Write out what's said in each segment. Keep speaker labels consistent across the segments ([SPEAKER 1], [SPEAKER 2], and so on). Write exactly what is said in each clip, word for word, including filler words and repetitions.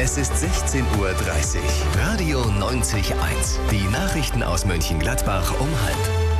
[SPEAKER 1] Es ist sechzehn Uhr dreißig. Radio neunzig Komma eins. Die Nachrichten aus Mönchengladbach um halb.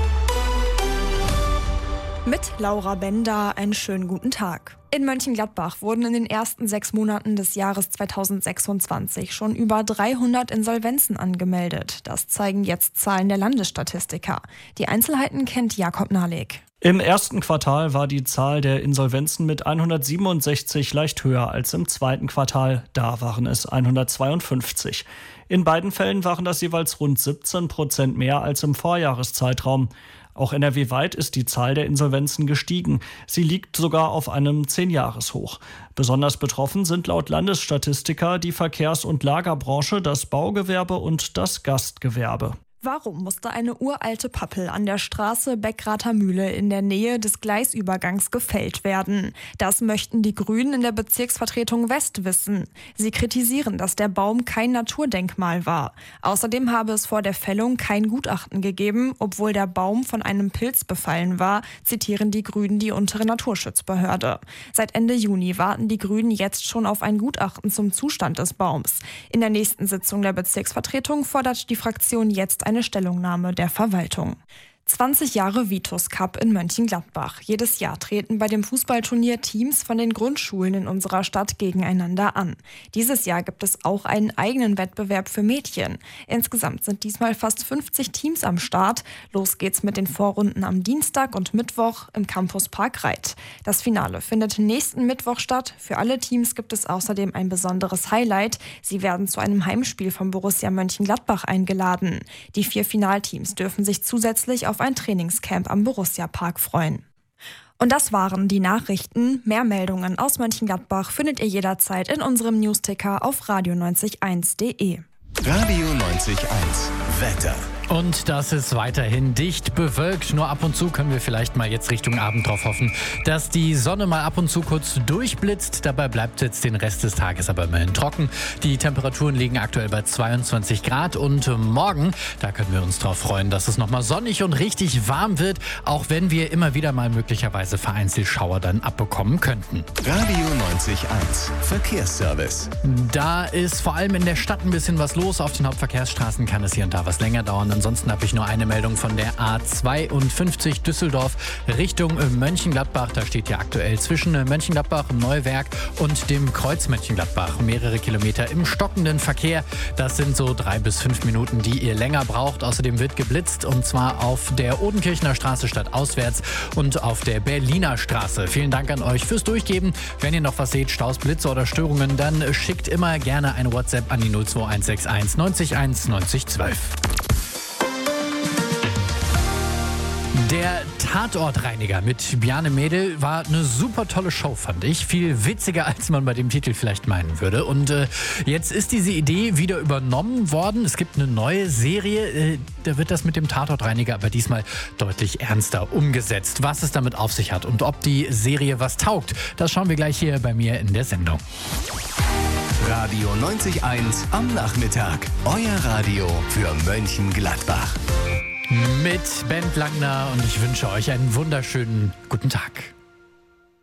[SPEAKER 2] Mit Laura Bender einen schönen guten Tag. In Mönchengladbach wurden in den ersten sechs Monaten des Jahres zweitausendsechsundzwanzig schon über dreihundert Insolvenzen angemeldet. Das zeigen jetzt Zahlen der Landesstatistiker. Die Einzelheiten kennt Jakob Nahleg.
[SPEAKER 3] Im ersten Quartal war die Zahl der Insolvenzen mit hundertsiebenundsechzig leicht höher als im zweiten Quartal. Da waren es hundertzweiundfünfzig. In beiden Fällen waren das jeweils rund siebzehn Prozent mehr als im Vorjahreszeitraum. Auch N R W-weit ist die Zahl der Insolvenzen gestiegen. Sie liegt sogar auf einem Zehn-Jahres-Hoch. Besonders betroffen sind laut Landesstatistiker die Verkehrs- und Lagerbranche, das Baugewerbe und das Gastgewerbe.
[SPEAKER 2] Warum musste eine uralte Pappel an der Straße Beckrather Mühle in der Nähe des Gleisübergangs gefällt werden? Das möchten die Grünen in der Bezirksvertretung West wissen. Sie kritisieren, dass der Baum kein Naturdenkmal war. Außerdem habe es vor der Fällung kein Gutachten gegeben, obwohl der Baum von einem Pilz befallen war, zitieren die Grünen die untere Naturschutzbehörde. Seit Ende Juni warten die Grünen jetzt schon auf ein Gutachten zum Zustand des Baums. In der nächsten Sitzung der Bezirksvertretung fordert die Fraktion jetzt eine Eine Stellungnahme der Verwaltung. zwanzig Jahre Vitus Cup in Mönchengladbach. Jedes Jahr treten bei dem Fußballturnier Teams von den Grundschulen in unserer Stadt gegeneinander an. Dieses Jahr gibt es auch einen eigenen Wettbewerb für Mädchen. Insgesamt sind diesmal fast fünfzig Teams am Start. Los geht's mit den Vorrunden am Dienstag und Mittwoch im Campuspark Reit. Das Finale findet nächsten Mittwoch statt. Für alle Teams gibt es außerdem ein besonderes Highlight. Sie werden zu einem Heimspiel von Borussia Mönchengladbach eingeladen. Die vier Finalteams dürfen sich zusätzlich auf auf ein Trainingscamp am Borussia-Park freuen. Und das waren die Nachrichten. Mehr Meldungen aus Mönchengladbach findet ihr jederzeit in unserem Newsticker auf radio neunzig eins punkt de.
[SPEAKER 1] Radio neunzig Komma eins. Wetter.
[SPEAKER 4] Und das ist weiterhin dicht bewölkt. Nur ab und zu können wir vielleicht mal jetzt Richtung Abend drauf hoffen, dass die Sonne mal ab und zu kurz durchblitzt. Dabei bleibt jetzt den Rest des Tages aber immerhin trocken. Die Temperaturen liegen aktuell bei zweiundzwanzig Grad. Und morgen, da können wir uns drauf freuen, dass es nochmal sonnig und richtig warm wird. Auch wenn wir immer wieder mal möglicherweise vereinzelt Schauer dann abbekommen könnten.
[SPEAKER 1] Radio neunzig Komma eins. Verkehrsservice.
[SPEAKER 4] Da ist vor allem in der Stadt ein bisschen was los. Auf den Hauptverkehrsstraßen kann es hier und da was länger dauern. Ansonsten habe ich nur eine Meldung von der A zweiundfünfzig Düsseldorf Richtung Mönchengladbach. Da steht ja aktuell zwischen Mönchengladbach, Neuwerk und dem Kreuz Mönchengladbach mehrere Kilometer im stockenden Verkehr. Das sind so drei bis fünf Minuten, die ihr länger braucht. Außerdem wird geblitzt und zwar auf der Odenkirchener Straße stadtauswärts und auf der Berliner Straße. Vielen Dank an euch fürs Durchgeben. Wenn ihr noch was seht, Staus, Blitze oder Störungen, dann schickt immer gerne eine WhatsApp an die null zwei eins sechs eins neunzig eins neunzig zwölf. Der Tatortreiniger mit Bjarne Mädel war eine super tolle Show, fand ich. Viel witziger, als man bei dem Titel vielleicht meinen würde. Und äh, jetzt ist diese Idee wieder übernommen worden. Es gibt eine neue Serie, äh, da wird das mit dem Tatortreiniger aber diesmal deutlich ernster umgesetzt. Was es damit auf sich hat und ob die Serie was taugt, das schauen wir gleich hier bei mir in der Sendung.
[SPEAKER 1] Radio neunzig Komma eins am Nachmittag. Euer Radio für Mönchengladbach.
[SPEAKER 4] Mit Ben Langner und ich wünsche euch einen wunderschönen guten Tag.